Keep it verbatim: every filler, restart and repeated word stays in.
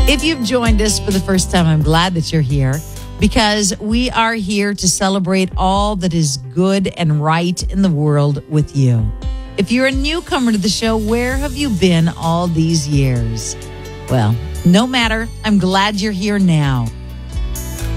If you've joined us for the first time, I'm glad that you're here because we are here to celebrate all that is good and right in the world with you. If you're a newcomer to the show, where have you been all these years? Well, no matter. I'm glad you're here now.